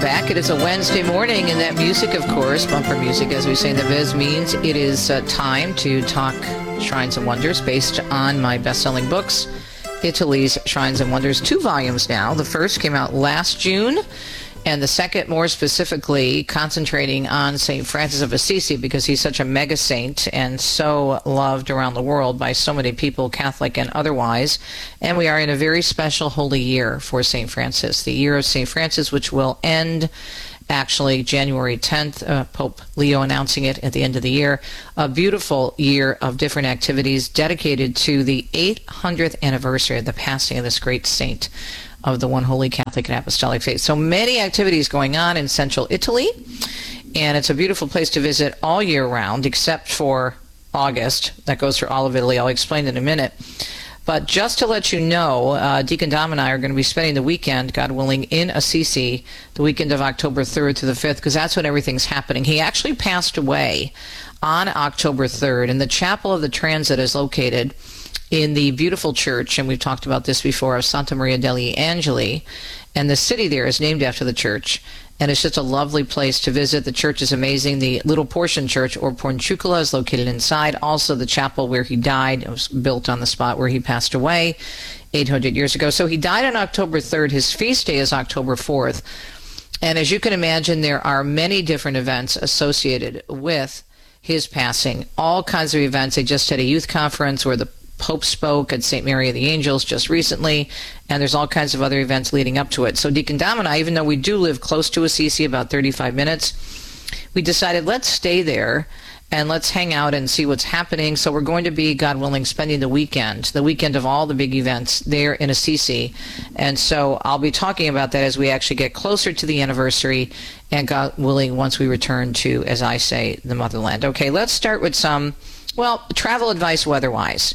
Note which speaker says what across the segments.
Speaker 1: back. It is a Wednesday morning, and that music, of course, bumper music, as we say in the biz, means it is time to talk Shrines and Wonders based on my best-selling books, Italy's Shrines and Wonders, 2 volumes now. The first came out last June, and the second, more specifically, concentrating on St. Francis of Assisi, because he's such a mega saint and so loved around the world by so many people, Catholic and otherwise. And we are in a very special holy year for St. Francis, the year of St. Francis, which will end actually January 10th, Pope Leo announcing it at the end of the year. A beautiful year of different activities dedicated to the 800th anniversary of the passing of this great saint of the one holy Catholic and Apostolic faith. So many activities going on in central Italy, and it's a beautiful place to visit all year round, except for August. That goes through all of Italy. I'll explain in a minute. But just to let you know, Deacon Dom and I are going to be spending the weekend, God willing, in Assisi, the weekend of October 3rd to the 5th, because that's when everything's happening. He actually passed away on October 3rd, and the Chapel of the Transit is located in the beautiful church, and we've talked about this before, of Santa Maria degli Angeli, and the city there is named after the church, and it's just a lovely place to visit. The church is amazing. The Little Portion Church, or Porciuncula, is located inside. Also, the chapel where he died, it was built on the spot where he passed away 800 years ago. So he died on October 3rd. His feast day is October 4th, and as you can imagine, there are many different events associated with his passing, all kinds of events. They just had a youth conference where the Pope spoke at St. Mary of the Angels just recently, and there's all kinds of other events leading up to it. So Deacon Dom and I, even though we do live close to Assisi, about 35 minutes, we decided let's stay there and let's hang out and see what's happening. So we're going to be, God willing, spending the weekend of all the big events there in Assisi. And so I'll be talking about that as we actually get closer to the anniversary, and God willing, once we return to, as I say, the motherland. Okay, let's start with some, travel advice weather-wise.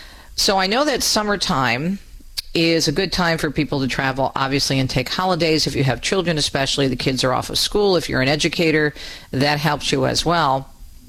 Speaker 1: So I know that summertime is a good time for people to travel, obviously, and take holidays. If you have children, especially, the kids are off of school. If you're an educator, that helps you as well.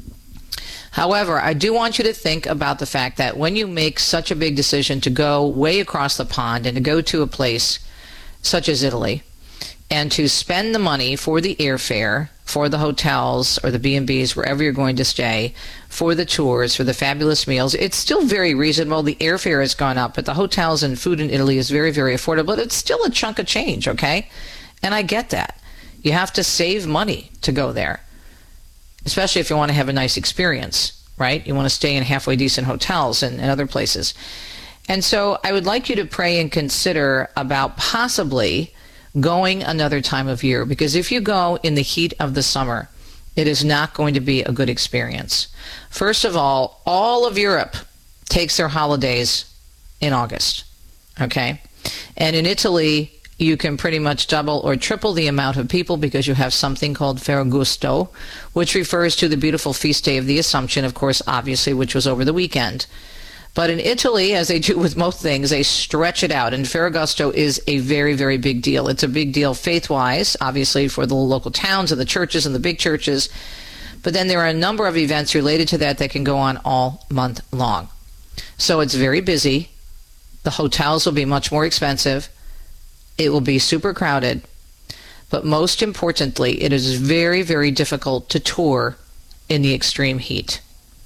Speaker 1: However, I do want you to think about the fact that when you make such a big decision to go way across the pond and to go to a place such as Italy, and to spend the money for the airfare, for the hotels or the B&Bs, wherever you're going to stay, for the tours, for the fabulous meals, it's still very reasonable. The airfare has gone up, but the hotels and food in Italy is very, very affordable. But it's still a chunk of change, okay? And I get that. You have to save money to go there, especially if you want to have a nice experience, right? You want to stay in halfway decent hotels and other places. And so I would like you to pray and consider about possibly going another time of year, because if you go in the heat of the summer, it is not going to be a good experience. First of all of Europe takes their holidays in August, okay? And in Italy, you can pretty much double or triple the amount of people because you have something called Ferragosto, which refers to the beautiful feast day of the Assumption, of course, obviously, which was over the weekend. But in Italy, as they do with most things, they stretch it out. And Ferragosto is a very, very big deal. It's a big deal faith-wise, obviously, for the local towns and the churches and the big churches. But then there are a number of events related to that can go on all month long. So it's very busy. The hotels will be much more expensive. It will be super crowded. But most importantly, it is very, very difficult to tour in the extreme heat.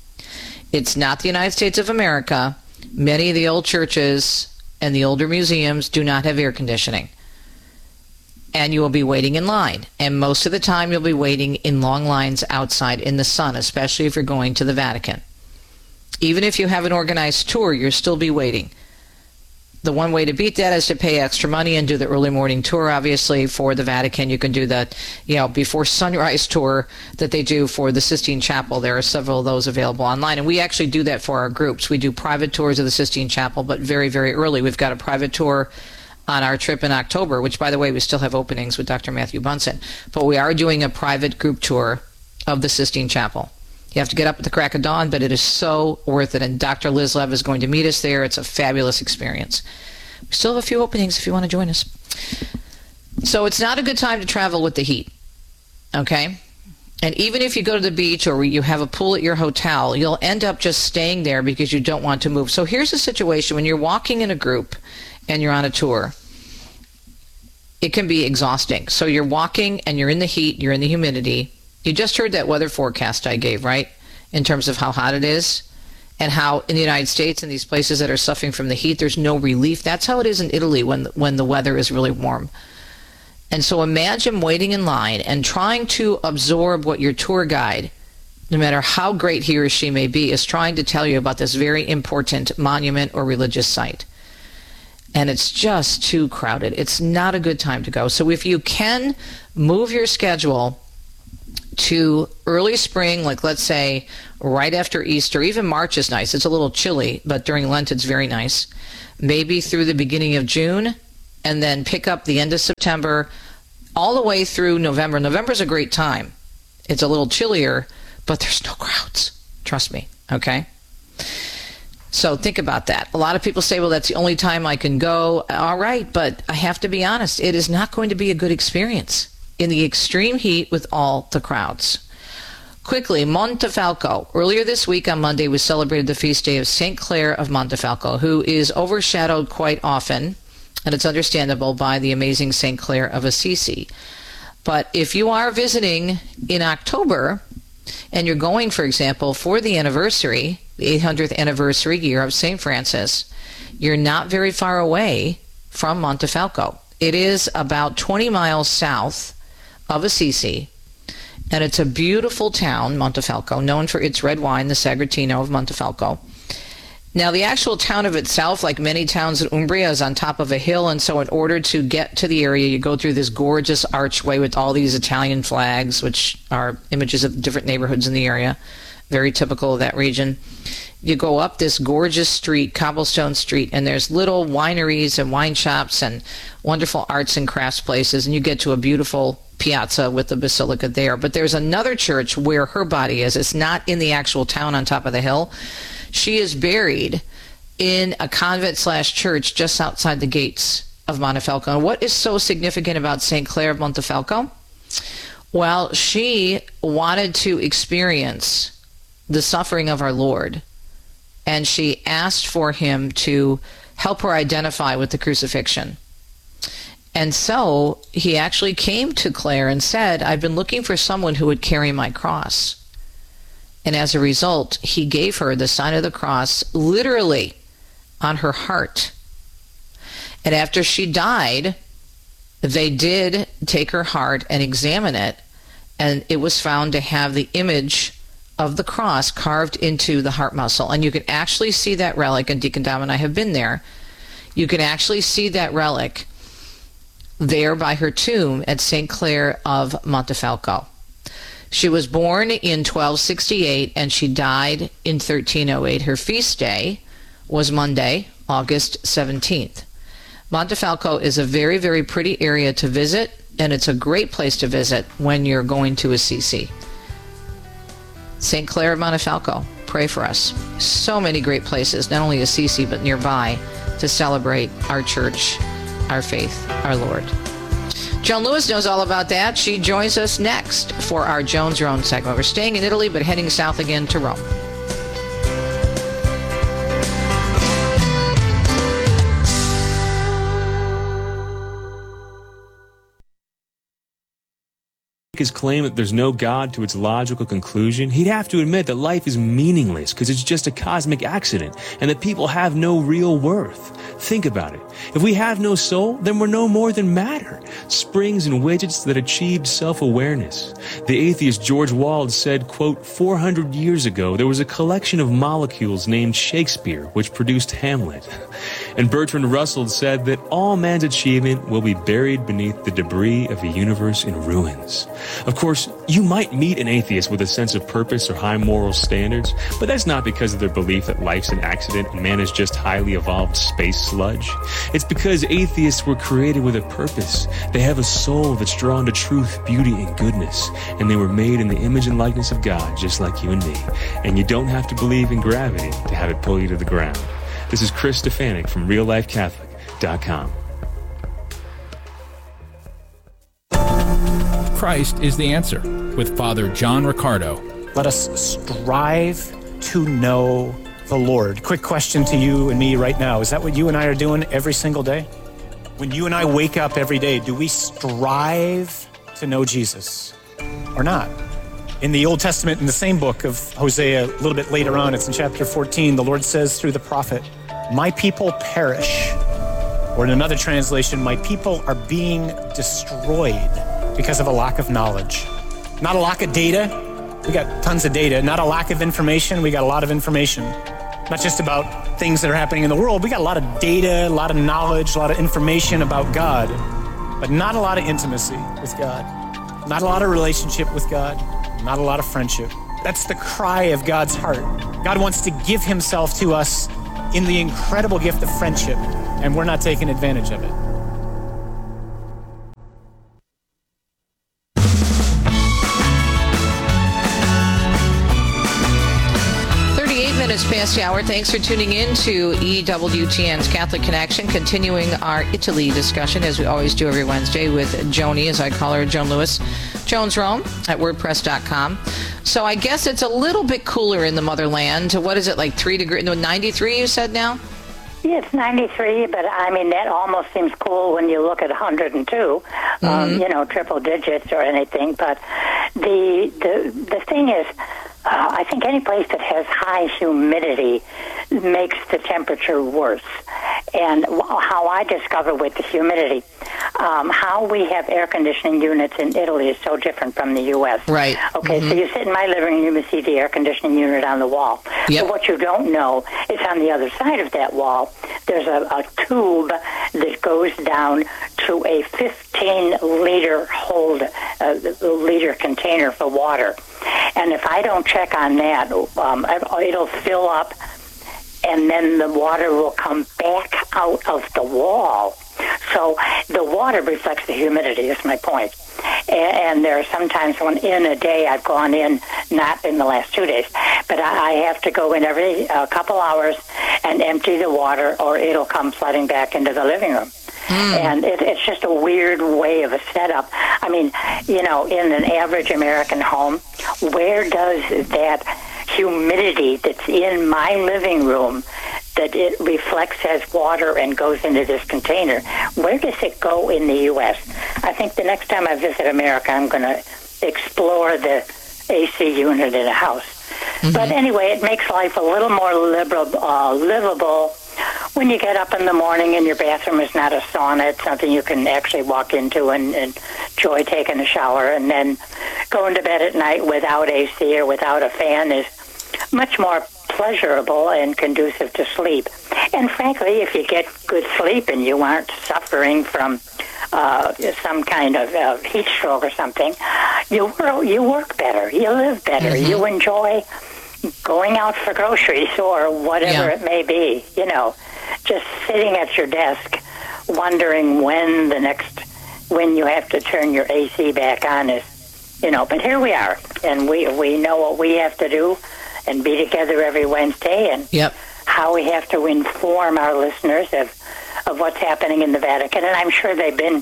Speaker 1: It's not the United States of America. Many of the old churches and the older museums do not have air conditioning. And you will be waiting in line. And most of the time you'll be waiting in long lines outside in the sun, especially if you're going to the Vatican. Even if you have an organized tour, you'll still be waiting. The one way to beat that is to pay extra money and do the early morning tour, obviously, for the Vatican. You can do the, before sunrise tour that they do for the Sistine Chapel. There are several of those available online. And we actually do that for our groups. We do private tours of the Sistine Chapel, but very, very early. We've got a private tour on our trip in October, which, by the way, we still have openings with Dr. Matthew Bunson. But we are doing a private group tour of the Sistine Chapel. You have to get up at the crack of dawn, but it is so worth it. And Dr. Liz Lev is going to meet us there. It's a fabulous experience. We still have a few openings if you want to join us. So it's not a good time to travel with the heat, okay? And even if you go to the beach or you have a pool at your hotel, you'll end up just staying there because you don't want to move. So here's the situation when you're walking in a group and you're on a tour. it can be exhausting. So you're walking and you're in the heat, you're in the humidity. You just heard that weather forecast I gave, right? In terms of how hot it is and how in the United States and these places that are suffering from the heat, there's no relief. That's how it is in Italy when the weather is really warm. And so imagine waiting in line and trying to absorb what your tour guide, no matter how great he or she may be, is trying to tell you about this very important monument or religious site. And it's just too crowded. It's not a good time to go. So if you can move your schedule to early spring, like let's say right after Easter, even March is nice. It's a little chilly, but during Lent it's very nice. Maybe through the beginning of June, and then pick up the end of September all the way through November. November's a great time. It's a little chillier, but there's no crowds. Trust me, okay? So think about that. A lot of people say, well, that's the only time I can go. All right, but I have to be honest. It is not going to be a good experience in the extreme heat with all the crowds. Quickly, Montefalco. Earlier this week on Monday, we celebrated the feast day of St. Clare of Montefalco, who is overshadowed quite often, and it's understandable, by the amazing St. Clare of Assisi. But if you are visiting in October, and you're going, for example, for the anniversary, the 800th anniversary year of St. Francis, you're not very far away from Montefalco. It is about 20 miles south of Assisi, and it's a beautiful town, Montefalco, known for its red wine, the Sagrantino of Montefalco. Now, the actual town of itself, like many towns in Umbria, is on top of a hill, and so in order to get to the area, you go through this gorgeous archway with all these Italian flags, which are images of different neighborhoods in the area, very typical of that region. You go up this gorgeous street, cobblestone street, and there's little wineries and wine shops and wonderful arts and crafts places, and you get to a beautiful piazza with the basilica there. But there's another church where her body is. It's not in the actual town on top of the hill. She is buried in a convent/church just outside the gates of Montefalco. And what is so significant about St. Clare of Montefalco? Well, she wanted to experience the suffering of our Lord, and she asked for him to help her identify with the crucifixion. And so he actually came to Clare and said, I've been looking for someone who would carry my cross. And as a result, he gave her the sign of the cross literally on her heart. And after she died, they did take her heart and examine it, and it was found to have the image of the cross carved into the heart muscle. And you can actually see that relic, and Deacon Dom and I have been there. You can actually see that relic there by her tomb at St. Clare of Montefalco. She was born in 1268 and she died in 1308. Her feast day was Monday, August 17th. Montefalco is a very, very pretty area to visit, and it's a great place to visit when you're going to Assisi. St. Clare of Montefalco, pray for us. So many great places, not only Assisi, but nearby, to celebrate our church, our faith, our Lord. Joan Lewis knows all about that. She joins us next for our Joan's Your Own segment. We're staying in Italy, but heading south again to Rome.
Speaker 2: His claim that there's no God to its logical conclusion, he'd have to admit that life is meaningless because it's just a cosmic accident and that people have no real worth. Think about it. If we have no soul, then we're no more than matter, springs and widgets that achieved self-awareness. The atheist George Wald said, quote, 400 years ago, there was a collection of molecules named Shakespeare, which produced Hamlet. And Bertrand Russell said that all man's achievement will be buried beneath the debris of a universe in ruins. Of course, you might meet an atheist with a sense of purpose or high moral standards, but that's not because of their belief that life's an accident and man is just highly evolved space sludge. It's because atheists were created with a purpose. They have a soul that's drawn to truth, beauty, and goodness, and they were made in the image and likeness of God, just like you and me. And you don't have to believe in gravity to have it pull you to the ground. This is Chris Stefanik from RealLifeCatholic.com.
Speaker 3: Christ is the answer with Father John Riccardo.
Speaker 4: Let us strive to know the Lord. Quick question to you and me right now. Is that what you and I are doing every single day? When you and I wake up every day, do we strive to know Jesus or not? In the Old Testament, in the same book of Hosea, a little bit later on, it's in chapter 14, the Lord says through the prophet, "My people perish." Or in another translation, "My people are being destroyed because of a lack of knowledge." Not a lack of data. We got tons of data. Not a lack of information. We got a lot of information. Not just about things that are happening in the world. We got a lot of data, a lot of knowledge, a lot of information about God, but not a lot of intimacy with God. Not a lot of relationship with God. Not a lot of friendship. That's the cry of God's heart. God wants to give himself to us in the incredible gift of friendship, and we're not taking advantage of it.
Speaker 1: 38 minutes past the hour. Thanks for tuning in to EWTN's Catholic Connection, continuing our Italy discussion as we always do every Wednesday with Joni, as I call her, Joan Lewis, Jones Rome at WordPress.com. So I guess it's a little bit cooler in the motherland. What is it, like 3 degrees? No, 93 you said now?
Speaker 5: Yeah, it's 93, but I mean, that almost seems cool when you look at 102, triple digits or anything. But the thing is, I think any place that has high humidity makes the temperature worse. And how I discover with the humidity, how we have air conditioning units in Italy is so different from the U.S.
Speaker 1: Right.
Speaker 5: Okay, so you sit in my living room, you see the air conditioning unit on the wall.
Speaker 1: Yep.
Speaker 5: So what you don't know is on the other side of that wall, there's a tube that goes down to a 15-liter liter container for water. And if I don't check on that, it'll fill up, and then the water will come back out of the wall. So the water reflects the humidity, is my point. And there are some times when in a day I've gone in, not in the last 2 days, but I have to go in every couple hours and empty the water, or it'll come flooding back into the living room. And it's just a weird way of a setup. I mean, in an average American home, where does that humidity that's in my living room, that it reflects as water and goes into this container, where does it go in the U.S.? I think the next time I visit America, I'm going to explore the AC unit in a house. Mm-hmm. But anyway, it makes life a little more livable when you get up in the morning and your bathroom is not a sauna. It's something you can actually walk into and enjoy taking a shower, and then going to bed at night without AC or without a fan is much more pleasurable and conducive to sleep. And frankly, if you get good sleep and you aren't suffering from some kind of heat stroke or something, you work better, you live better, you enjoy going out for groceries or whatever it may be, just sitting at your desk wondering when you have to turn your AC back on is, but here we are, and we know what we have to do and be together every Wednesday, and how we have to inform our listeners of what's happening in the Vatican. And I'm sure they've been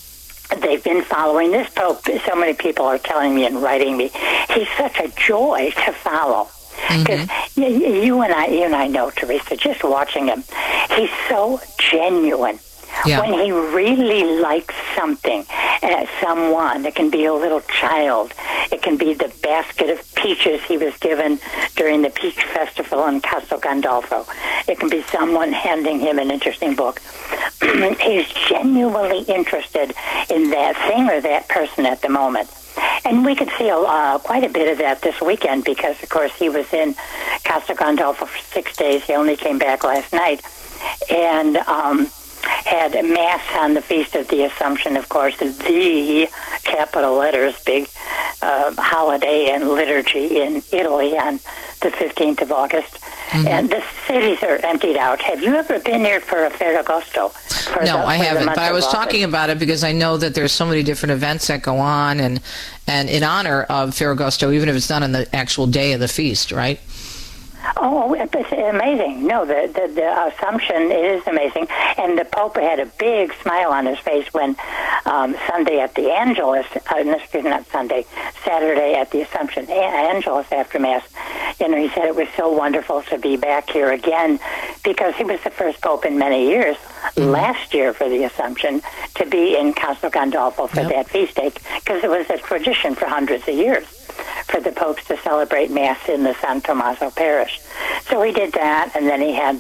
Speaker 5: following this Pope. So many people are telling me and writing me, he's such a joy to follow. Because you and I know, Teresa, just watching him, he's so genuine. Yeah. When he really likes something, someone, it can be a little child, it can be the basket of peaches he was given during the Peach Festival in Castel Gandolfo. It can be someone handing him an interesting book. He's genuinely interested in that thing or that person at the moment. And we could see quite a bit of that this weekend because, of course, he was in Castel Gandolfo for 6 days. He only came back last night. And had Mass on the Feast of the Assumption, of course, the capital letters, big holiday and liturgy in Italy on the 15th of August. And the cities are emptied out. Have you ever been here for a Ferragosto?
Speaker 1: No, I haven't, but I was talking about it because I know that there's so many different events that go on and in honor of Ferragosto, even if it's not on the actual day of the feast, right?
Speaker 5: Oh, it's amazing. No, the Assumption is amazing. And the Pope had a big smile on his face when Sunday at the Angelus, Saturday at the Assumption Angelus after Mass, he said it was so wonderful to be back here again because he was the first pope in many years, last year for the Assumption, to be in Castel Gandolfo for that feast day, because it was a tradition for hundreds of years for the popes to celebrate Mass in the San Tommaso parish. So he did that, and then he had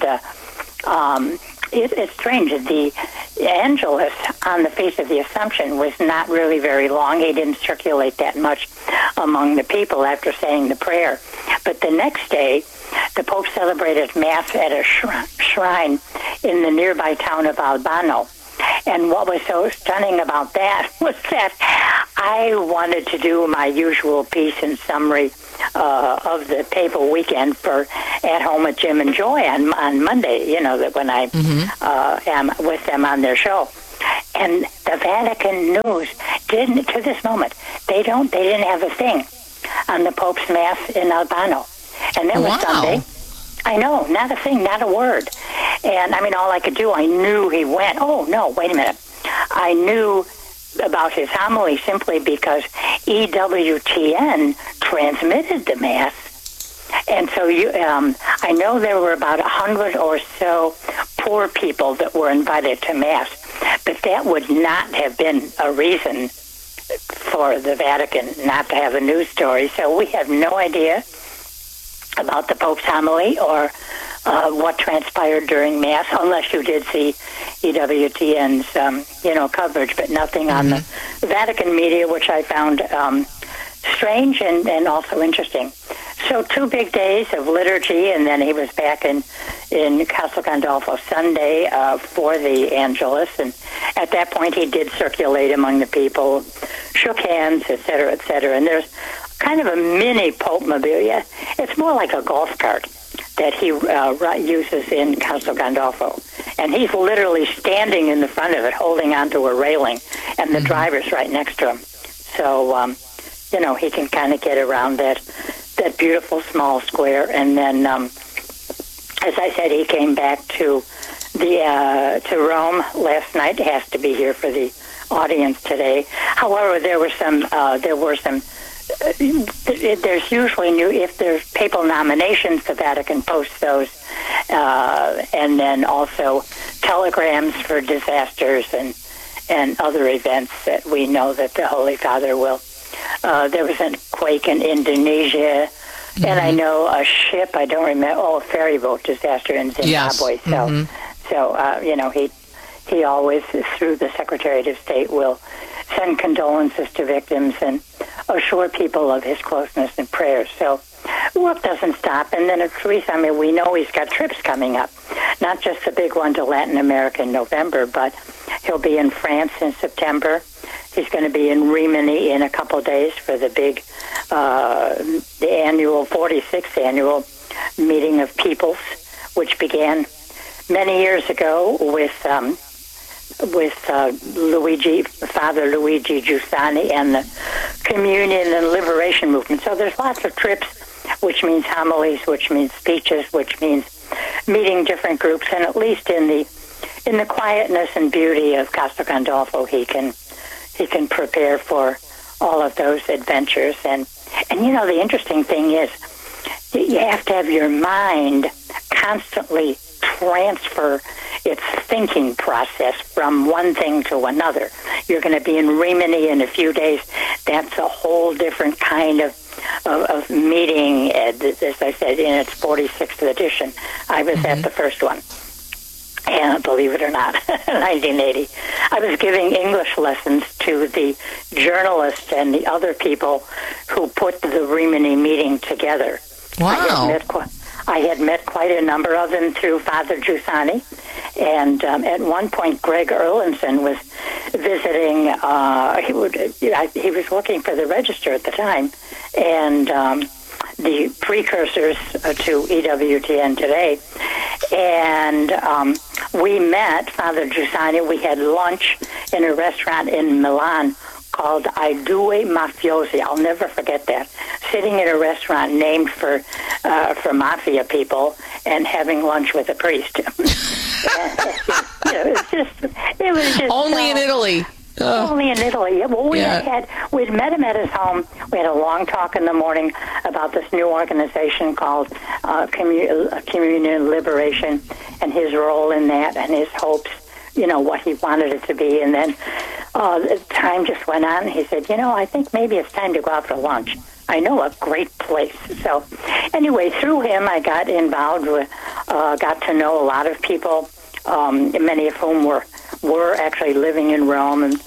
Speaker 5: it's strange. The Angelus on the Feast of the Assumption was not really very long. He didn't circulate that much among the people after saying the prayer. But the next day, the Pope celebrated Mass at a shrine in the nearby town of Albano. And what was so stunning about that was that I wanted to do my usual piece and summary of the papal weekend for At Home with Jim and Joy on Monday, that when I am with them on their show. And the Vatican News didn't, to this moment, they didn't have a thing on the Pope's Mass in Albano. And that was Sunday. I know, not a thing, not a word. And, all I could do, I knew he went. Oh, no, wait a minute. I knew about his homily simply because EWTN transmitted the Mass. And so I know there were about 100 or so poor people that were invited to Mass, but that would not have been a reason for the Vatican not to have a news story. So we have no idea about the Pope's homily or what transpired during Mass, unless you did see EWTN's, coverage, but nothing on the Vatican media, which I found strange and also interesting. So 2 big days of liturgy, and then he was back in Castel Gandolfo Sunday for the Angelus, and at that point he did circulate among the people, shook hands, et cetera, and there's kind of a mini Pope-mobile. It's more like a golf cart that he uses in Castel Gandolfo. And he's literally standing in the front of it, holding onto a railing, and the driver's right next to him. So, he can kind of get around that beautiful small square. And then, as I said, he came back to Rome last night. He has to be here for the audience today. However, there's usually if there's papal nominations, the Vatican posts those, and then also telegrams for disasters and other events that we know that the Holy Father will. There was a quake in Indonesia, and I know a ship, I don't remember, a ferry boat disaster in Zimbabwe.
Speaker 1: Yes.
Speaker 5: So, he always, through the Secretary of State, will send condolences to victims and assure people of his closeness and prayers. So work doesn't stop. And then at Teresa, we know he's got trips coming up, not just the big one to Latin America in November, but he'll be in France in September. He's going to be in Rimini in a couple of days for the big, the annual 46th annual meeting of peoples, which began many years ago with Father Luigi Giussani and the Communion and Liberation Movement. So there's lots of trips, which means homilies, which means speeches, which means meeting different groups, and at least in the quietness and beauty of Castel Gandolfo, he can prepare for all of those adventures. And the interesting thing is, you have to have your mind constantly transfer its thinking process from one thing to another. You're going to be in Rimini in a few days. That's a whole different kind of meeting, as I said, in its 46th edition. I was at the first one. And believe it or not, 1980. I was giving English lessons to the journalists and the other people who put the Rimini meeting together.
Speaker 1: Wow.
Speaker 5: I had met quite a number of them through Father Giussani, and at one point Greg Erlandson was visiting. He was working for the Register at the time, and the precursors to EWTN today. And we met Father Giussani. We had lunch in a restaurant in Milan called I Due Mafiosi. I'll never forget that. Sitting in a restaurant named for mafia people and having lunch with a priest. It was just
Speaker 1: only in Italy.
Speaker 5: Only in Italy. Well, we'd met him at his home. We had a long talk in the morning about this new organization called Communion Liberation and his role in that and his hopes, what he wanted it to be. And then time just went on. He said, I think maybe it's time to go out for lunch. I know a great place. So anyway, through him, I got involved with, got to know a lot of people, many of whom were actually living in Rome, and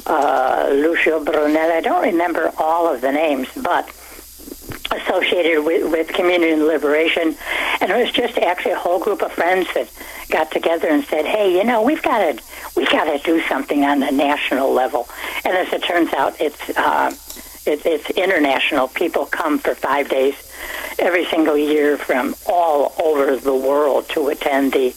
Speaker 5: Lucio Brunelli. I don't remember all of the names, but associated with Communion Liberation. And it was just actually a whole group of friends that got together and said, hey, we've got to do something on the national level. And as it turns out, it's international. People come for 5 days every single year from all over the world to attend the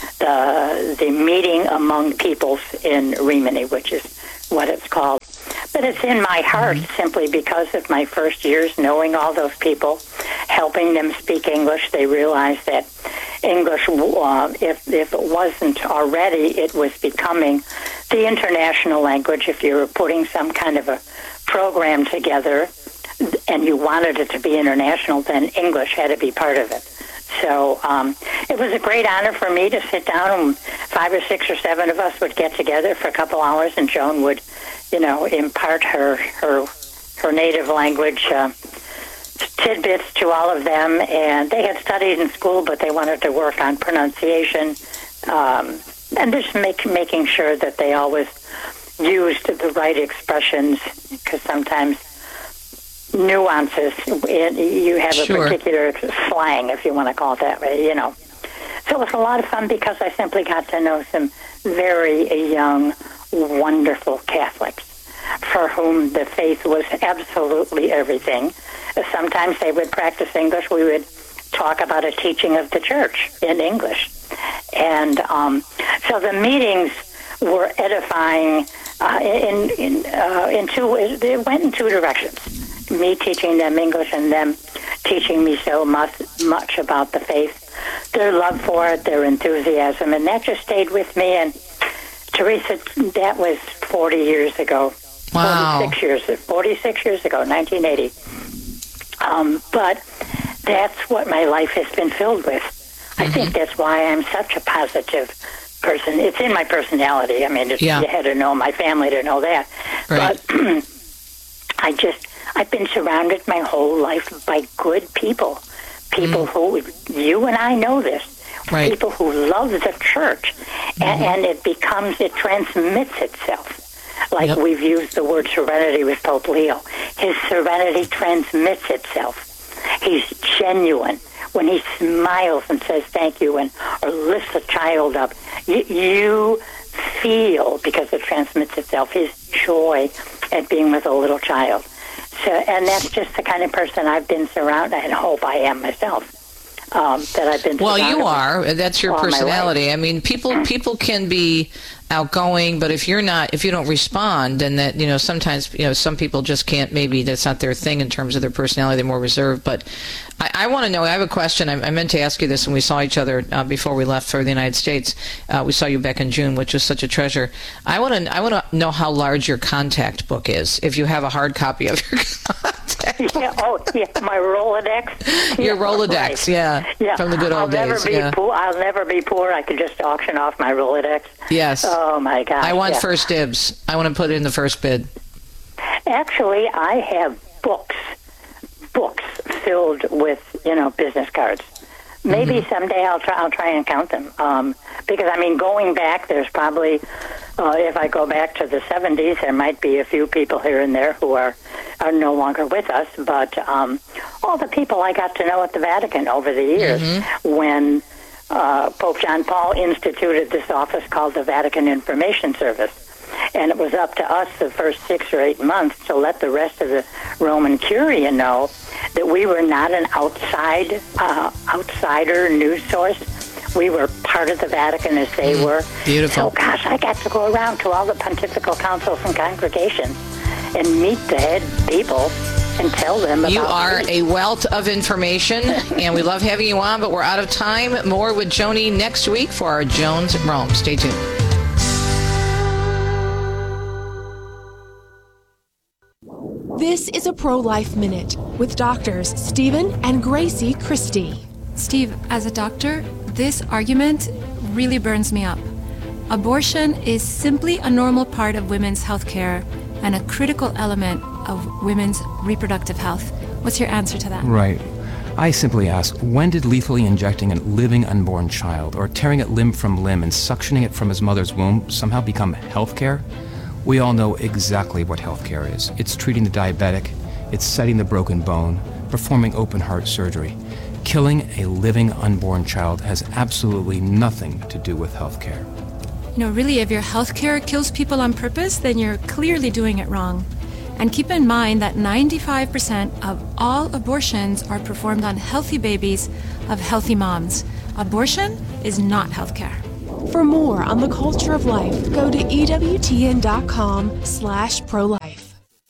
Speaker 5: meeting among peoples in Rimini, which is what it's called. But it's in my heart simply because of my first years knowing all those people, helping them speak English. They realized that English, if it wasn't already, it was becoming the international language. If you were putting some kind of a program together and you wanted it to be international, then English had to be part of it. So it was a great honor for me to sit down, and 5 or 6 or 7 of us would get together for a couple hours, and Joan would, impart her native language tidbits to all of them. And they had studied in school, but they wanted to work on pronunciation, and just making sure that they always used the right expressions, because sometimes nuances, you have a particular slang, if you want to call it that way, So it was a lot of fun because I simply got to know some very young, wonderful Catholics for whom the faith was absolutely everything. Sometimes they would practice English. We would talk about a teaching of the church in English. And so the meetings were edifying they went in two directions. Me teaching them English and them teaching me so much about the faith, their love for it, their enthusiasm, and that just stayed with me. And Teresa, that was 40 years ago.
Speaker 1: Wow.
Speaker 5: 46 years ago, 1980. But that's what my life has been filled with. I think that's why I'm such a positive person. It's in my personality. I mean, you had to know my family to know that.
Speaker 1: Right.
Speaker 5: But I've been surrounded my whole life by good people. People who, you and I know this, people who love the church. And it transmits itself. Like we've used the word serenity with Pope Leo. His serenity transmits itself. He's genuine. When he smiles and says thank you or lifts a child up, you feel, because it transmits itself, his joy at being with a little child. So, and that's just the kind of person I've been surrounded, and hope I am myself. That I've been.
Speaker 1: Well, you are. That's your personality. I mean, people can be outgoing, but if you don't respond, then that, sometimes, some people just can't, maybe that's not their thing in terms of their personality. They're more reserved. But I want to know, I have a question. I meant to ask you this when we saw each other before we left for the United States. We saw you back in June, which was such a treasure. I want to know how large your contact book is, if you have a hard copy of your contact book.
Speaker 5: My Rolodex.
Speaker 1: Your Rolodex,
Speaker 5: yeah.
Speaker 1: From the good old days.
Speaker 5: I'll never be poor. I could just auction off my Rolodex.
Speaker 1: Yes.
Speaker 5: Oh, my God.
Speaker 1: I want first dibs. I want to put it in the first bid.
Speaker 5: Actually, I have books filled with, business cards. Maybe someday I'll try and count them. Because, going back, there's probably, if I go back to the 70s, there might be a few people here and there who are no longer with us. But all the people I got to know at the Vatican over the years when Pope John Paul instituted this office called the Vatican Information Service. And it was up to us the first 6 or 8 months to let the rest of the Roman Curia know that we were not an outsider news source. We were part of the Vatican as they were.
Speaker 1: Beautiful.
Speaker 5: So, gosh, I got to go around to all the pontifical councils and congregations and meet the head people and tell them about
Speaker 1: You are
Speaker 5: me.
Speaker 1: a wealth of information, and we love having you on, but we're out of time. More with Joni next week for our Jones Rome. Stay tuned.
Speaker 6: This is a Pro-Life Minute with doctors Stephen and Gracie Christie.
Speaker 7: Steve, as a doctor, this argument really burns me up. Abortion is simply a normal part of women's health care and a critical element of women's reproductive health. What's your answer to that?
Speaker 8: Right. I simply ask, when did lethally injecting a living unborn child or tearing it limb from limb and suctioning it from his mother's womb somehow become health care? We all know exactly what health care is. It's treating the diabetic, it's setting the broken bone, performing open heart surgery. Killing a living unborn child has absolutely nothing to do with health care.
Speaker 7: Really, if your health care kills people on purpose, then you're clearly doing it wrong. And keep in mind that 95% of all abortions are performed on healthy babies of healthy moms. Abortion is not health care.
Speaker 6: For more on the culture of life, go to EWTN.com/prolife.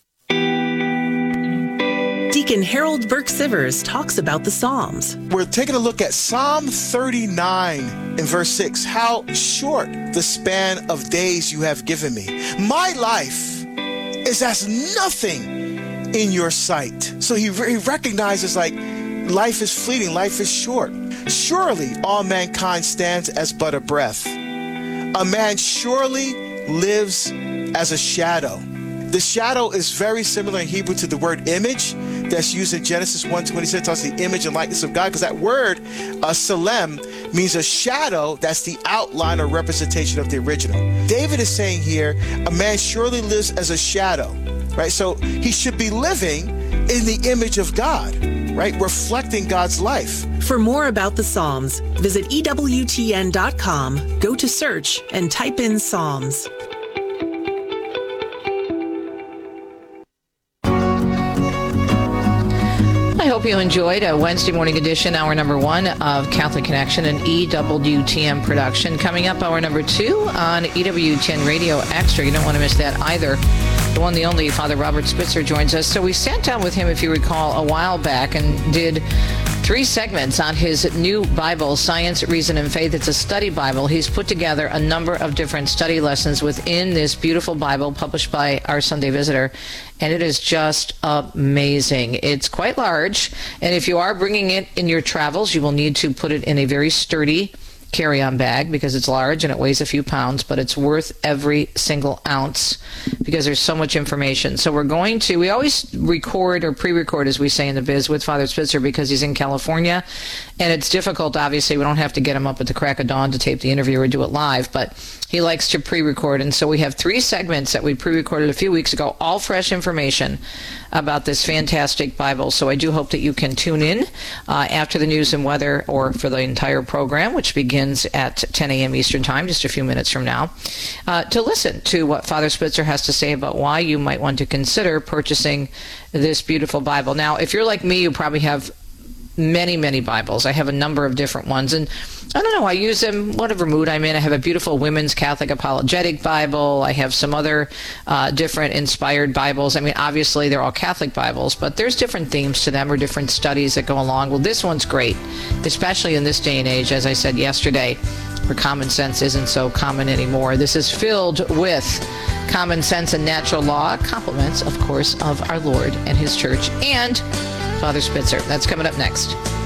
Speaker 9: Deacon Harold Burke Sivers talks about the Psalms.
Speaker 10: We're taking a look at Psalm 39 in verse 6. How short the span of days you have given me. My life is as nothing in your sight. So he recognizes life is fleeting, life is short. Surely all mankind stands as but a breath. A man surely lives as a shadow. The shadow is very similar in Hebrew to the word image that's used in Genesis 1:26, talks the image and likeness of God, because that word, salem, means a shadow that's the outline or representation of the original. David is saying here, a man surely lives as a shadow, right? So he should be living in the image of God, right? Reflecting God's life.
Speaker 9: For more about the Psalms, visit EWTN.com, go to search, and type in Psalms.
Speaker 1: I hope you enjoyed a Wednesday morning edition, hour number 1 of Catholic Connection, an EWTN production. Coming up, hour number 2 on EWTN Radio Extra. You don't want to miss that either. The one, the only, Father Robert Spitzer joins us. So we sat down with him, if you recall, a while back and did 3 segments on his new Bible, Science, Reason, and Faith. It's a study Bible. He's put together a number of different study lessons within this beautiful Bible published by Our Sunday Visitor, and it is just amazing. It's quite large, and if you are bringing it in your travels, you will need to put it in a very sturdy carry-on bag because it's large and it weighs a few pounds, but it's worth every single ounce because there's so much information. So we always record or pre-record, as we say in the biz, with Father Spitzer because he's in California, and it's difficult, obviously. We don't have to get him up at the crack of dawn to tape the interview or do it live, but he likes to pre-record, and so we have 3 segments that we pre-recorded a few weeks ago, all fresh information about this fantastic Bible. So I do hope that you can tune in after the news and weather or for the entire program, which begins at 10 a.m. Eastern Time, just a few minutes from now, to listen to what Father Spitzer has to say about why you might want to consider purchasing this beautiful Bible. Now, if you're like me, you probably have many, many Bibles. I have a number of different ones, and I don't know, I use them whatever mood I'm in. I have a beautiful Women's Catholic Apologetic Bible. I have some other different inspired Bibles. I mean, obviously they're all Catholic Bibles, but there's different themes to them or different studies that go along. Well, this one's great, especially in this day and age, as I said yesterday, where common sense isn't so common anymore. This is filled with common sense and natural law, compliments, of course, of our Lord and His Church and Father Spitzer. That's coming up next.